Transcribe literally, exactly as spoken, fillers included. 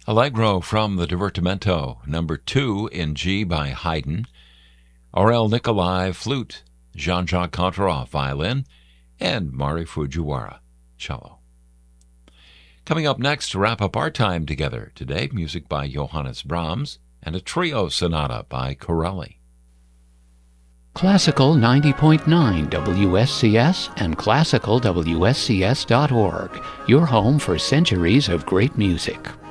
Allegro from the Divertimento, number two in G by Haydn, Aurel Nicolai, flute, Jean-Jacques Contarov, violin, and Mari Fujiwara, cello. Coming up next to wrap up our time together today, music by Johannes Brahms and a trio sonata by Corelli. Classical ninety point nine W S C S and classical W S C S dot org, your home for centuries of great music.